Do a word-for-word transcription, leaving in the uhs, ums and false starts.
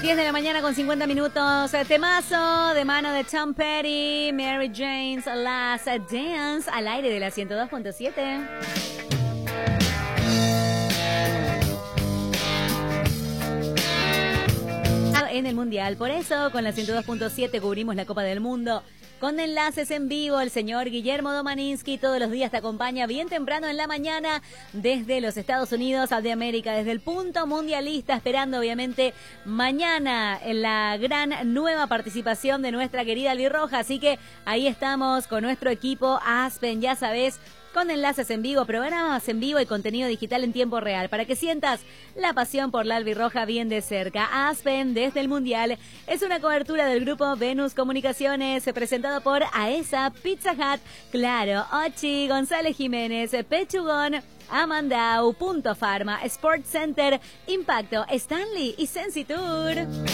diez de la mañana con cincuenta minutos. Temazo de mano de Tom Petty, Mary Jane's Last Dance, al aire de la ciento dos punto siete. En el Mundial, por eso con la ciento dos punto siete cubrimos la Copa del Mundo con enlaces en vivo. El señor Guillermo Domaninsky todos los días te acompaña bien temprano en la mañana desde los Estados Unidos de América, desde el punto mundialista, esperando obviamente mañana en la gran nueva participación de nuestra querida albirroja. Así que ahí estamos con nuestro equipo Aspen, ya sabes, con enlaces en vivo, programas en vivo y contenido digital en tiempo real, para que sientas la pasión por la albirroja bien de cerca. Aspen, desde el Mundial, es una cobertura del grupo Venus Comunicaciones, presentado por AESA, Pizza Hut, Claro, Ochi, González Jiménez, Pechugón, Amandau, Punto Pharma, Sports Center, Impacto, Stanley y Sensitour.